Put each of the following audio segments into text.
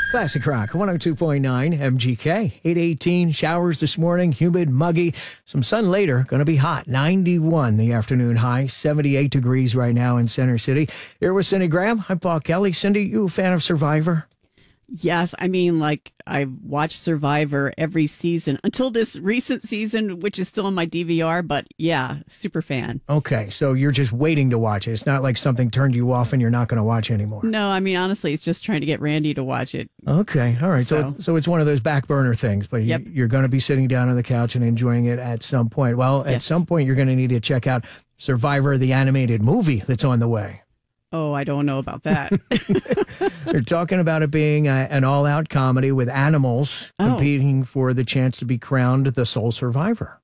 Classic Rock, 102.9 MGK, 818, showers this morning, humid, muggy, some sun later, going to be hot, 91 the afternoon high, 78 degrees right now in Center City. Here with Cindy Graham, I'm Paul Kelly. Cindy, you a fan of Survivor? Yes, I mean, like, I've watched Survivor every season until this recent season, which is still on my DVR, but yeah, super fan. Okay, so you're just waiting to watch it. It's not like something turned you off and you're not going to watch anymore. No, I mean, honestly, it's just trying to get Randy to watch it. Okay, all right. So it's one of those back burner things, but Yep. you're going to be sitting down on the couch and enjoying it at some point. Well, at some point, you're going to need to check out Survivor, the animated movie that's on the way. Oh, I don't know about that. They're talking about it being an all-out comedy with animals competing for the chance to be crowned the sole survivor.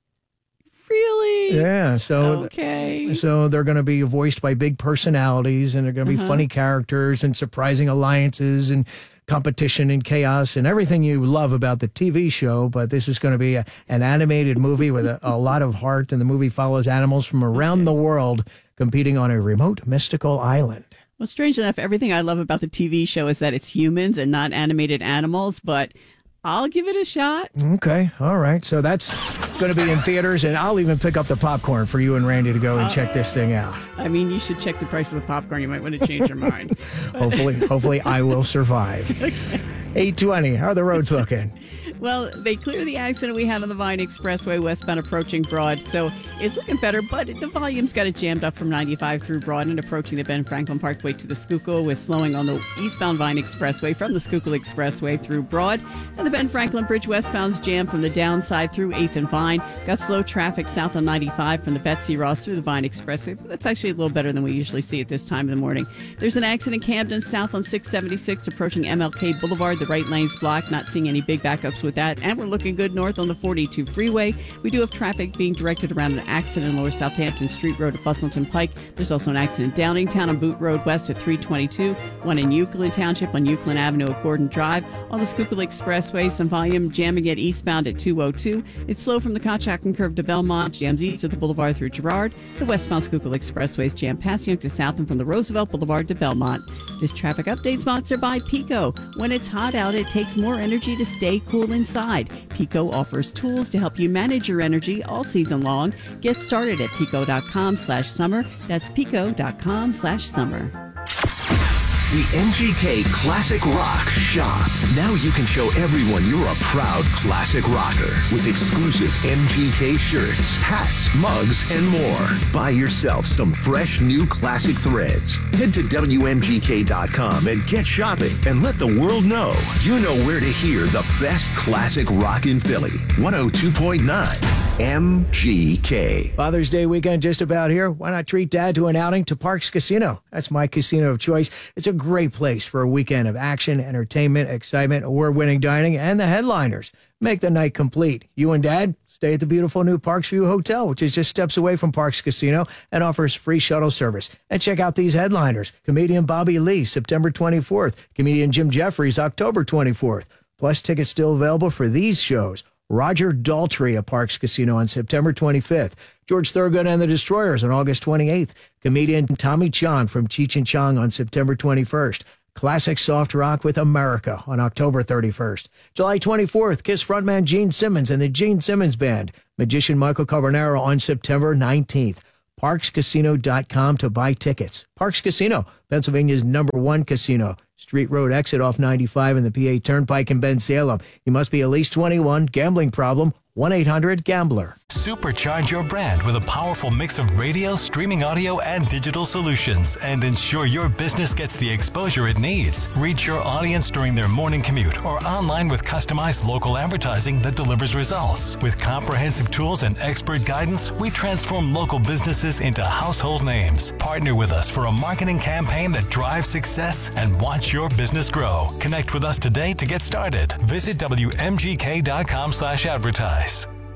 Really? Yeah. So okay. So they're going to be voiced by big personalities, and they're going to be funny characters and surprising alliances and competition and chaos and everything you love about the TV show. But this is going to be an animated movie with a lot of heart, and the movie follows animals from around the world competing on a remote, mystical island. Well, strange enough, everything I love about the TV show is that it's humans and not animated animals, but I'll give it a shot. Okay. All right. So that's going to be in theaters, and I'll even pick up the popcorn for you and Randy to go and check this thing out. I mean, you should check the price of the popcorn. You might want to change your mind. Hopefully I will survive. 8:20. How are the roads looking? Well, they cleared the accident we had on the Vine Expressway westbound approaching Broad, so it's looking better, but the volume's got it jammed up from 95 through Broad and approaching the Ben Franklin Parkway to the Schuylkill, with slowing on the eastbound Vine Expressway from the Schuylkill Expressway through Broad, and the Ben Franklin Bridge westbound's jammed from the downside through 8th and Vine. Got slow traffic south on 95 from the Betsy Ross through the Vine Expressway, but that's actually a little better than we usually see at this time of the morning. There's an accident in Camden south on 676 approaching MLK Boulevard. The right lane's blocked, not seeing any big backups with that, and we're looking good north on the 42 freeway. We do have traffic being directed around an accident in Lower Southampton Street Road at Bustleton Pike. There's also an accident in Downingtown on Boot Road West at 322, one in Euclid Township on Euclid Avenue at Gordon Drive. On the Schuylkill Expressway, some volume jamming at eastbound at 202. It's slow from the Conshohocken Curve to Belmont, jams east of the Boulevard through Girard. The westbound Schuylkill Expressway is jammed past Young to South and from the Roosevelt Boulevard to Belmont. This traffic update sponsored by Pico. When it's hot out, it takes more energy to stay cool inside. Pico offers tools to help you manage your energy all season long. Get started at pico.com/summer. That's pico.com/summer. The MGK Classic Rock Shop. Now you can show everyone you're a proud classic rocker with exclusive MGK shirts, hats, mugs, and more. Buy yourself some fresh new classic threads. Head to WMGK.com and get shopping and let the world know you know where to hear the best classic rock in Philly. 102.9 MGK. Father's Day weekend just about here. Why not treat Dad to an outing to Parks Casino? That's my casino of choice. It's a great place for a weekend of action, entertainment, excitement, award-winning dining, and the headliners. Make the night complete. You and Dad stay at the beautiful new Parks View Hotel, which is just steps away from Parks Casino and offers free shuttle service. And check out these headliners. Comedian Bobby Lee, September 24th. Comedian Jim Jeffries, October 24th. Plus, tickets still available for these shows. Roger Daltrey at Parks Casino on September 25th. George Thorogood and the Destroyers on August 28th. Comedian Tommy Chong from Cheech and Chong on September 21st. Classic Soft Rock with America on October 31st. July 24th, Kiss frontman Gene Simmons and the Gene Simmons Band. Magician Michael Carbonaro on September 19th. ParksCasino.com to buy tickets. Parks Casino, Pennsylvania's #1 casino. Street Road exit off 95 and the PA Turnpike in Bensalem. You must be at least 21. Gambling problem, 1-800-GAMBLER. Supercharge your brand with a powerful mix of radio, streaming audio, and digital solutions, and ensure your business gets the exposure it needs. Reach your audience during their morning commute or online with customized local advertising that delivers results. With comprehensive tools and expert guidance, we transform local businesses into household names. Partner with us for a marketing campaign that drives success and watch your business grow. Connect with us today to get started. Visit WMGK.com/advertise.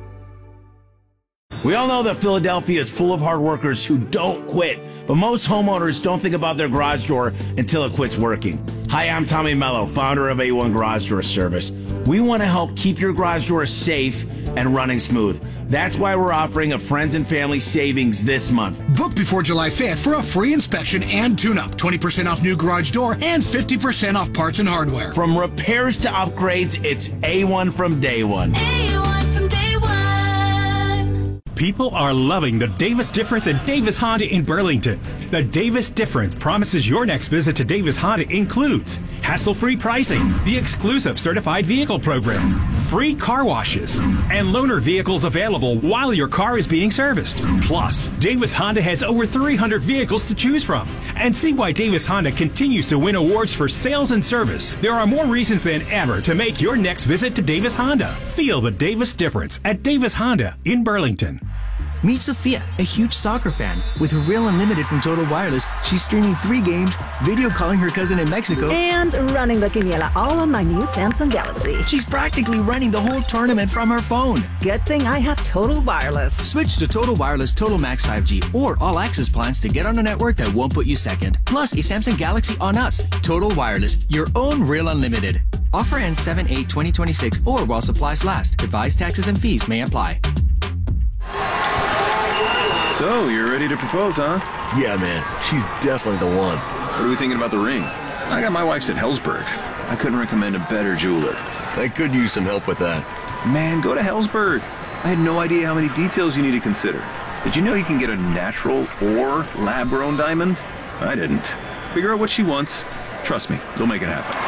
We all know that Philadelphia is full of hard workers who don't quit, but most homeowners don't think about their garage door until it quits working. Hi, I'm Tommy Mello, founder of A1 Garage Door Service. We want to help keep your garage door safe and running smooth. That's why we're offering a friends and family savings this month. Book before July 5th for a free inspection and tune-up. 20% off new garage door and 50% off parts and hardware. From repairs to upgrades, it's A1 from day one. A1 from day one. People are loving the Davis Difference at Davis Honda in Burlington. The Davis Difference promises your next visit to Davis Honda includes hassle-free pricing, the exclusive certified vehicle program, free car washes, and loaner vehicles available while your car is being serviced. Plus, Davis Honda has over 300 vehicles to choose from. And see why Davis Honda continues to win awards for sales and service. There are more reasons than ever to make your next visit to Davis Honda. Feel the Davis Difference at Davis Honda in Burlington. Meet Sophia, a huge soccer fan. With her Real Unlimited from Total Wireless, she's streaming 3 games, video calling her cousin in Mexico, and running the quiniela all on my new Samsung Galaxy. She's practically running the whole tournament from her phone. Good thing I have Total Wireless. Switch to Total Wireless Total Max 5G or All Access plans to get on a network that won't put you second. Plus, a Samsung Galaxy on us. Total Wireless, your own Real Unlimited. Offer ends 7/8/2026 or while supplies last. Advised taxes and fees may apply. So, you're ready to propose, huh? Yeah, man. She's definitely the one. What are we thinking about the ring? I got my wife's at Helzberg. I couldn't recommend a better jeweler. I could use some help with that. Man, go to Helzberg. I had no idea how many details you need to consider. Did you know you can get a natural or lab-grown diamond? I didn't. Figure out what she wants. Trust me, they'll make it happen.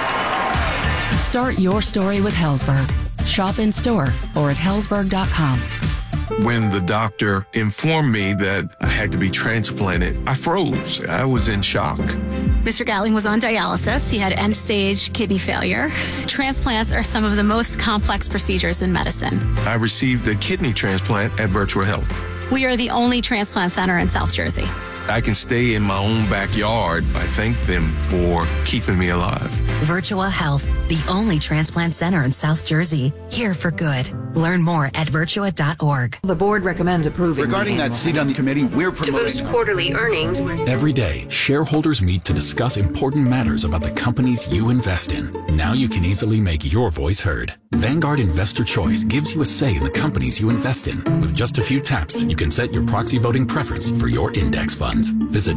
Start your story with Helzberg. Shop in store or at Helzberg.com. When the doctor informed me that I had to be transplanted, I froze. I was in shock. Mr. Gatling was on dialysis. He had end-stage kidney failure. Transplants are some of the most complex procedures in medicine. I received a kidney transplant at Virtual Health. We are the only transplant center in South Jersey. I can stay in my own backyard. I thank them for keeping me alive. Virtua Health, the only transplant center in South Jersey. Here for good. Learn more at virtua.org. The board recommends approving. Regarding that seat on the committee, we're promoting to boost quarterly earnings. Every day, shareholders meet to discuss important matters about the companies you invest in. Now you can easily make your voice heard. Vanguard Investor Choice gives you a say in the companies you invest in. With just a few taps, you can set your proxy voting preference for your index funds. Visit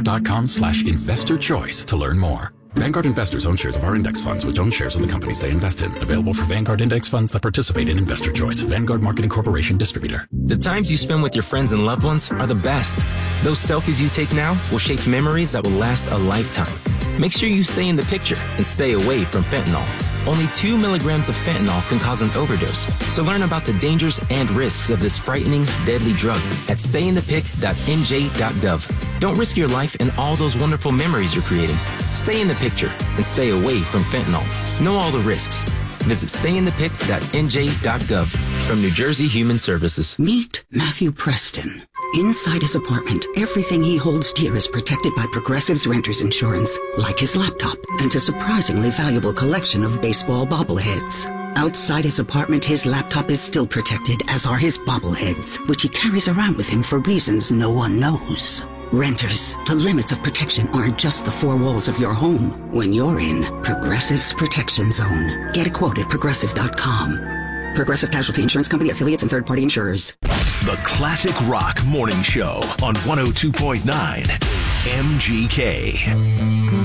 Vanguard.com/investorchoice to learn more. Vanguard investors own shares of our index funds, which own shares of the companies they invest in. Available for Vanguard index funds that participate in Investor Choice. Vanguard Marketing Corporation Distributor. The times you spend with your friends and loved ones are the best. Those selfies you take now will shape memories that will last a lifetime. Make sure you stay in the picture and stay away from fentanyl. Only 2 milligrams of fentanyl can cause an overdose. So learn about the dangers and risks of this frightening, deadly drug at stayinthepic.nj.gov. Don't risk your life and all those wonderful memories you're creating. Stay in the picture and stay away from fentanyl. Know all the risks. Visit stayinthepic.nj.gov from New Jersey Human Services. Meet Matthew Preston. Inside his apartment, everything he holds dear is protected by Progressive's renter's insurance, like his laptop and a surprisingly valuable collection of baseball bobbleheads. Outside his apartment, his laptop is still protected, as are his bobbleheads, which he carries around with him for reasons no one knows. Renters, the limits of protection aren't just the 4 walls of your home when you're in Progressive's Protection Zone. Get a quote at Progressive.com. Progressive Casualty Insurance Company, affiliates, and third-party insurers. The Classic Rock Morning Show on 102.9 MGK.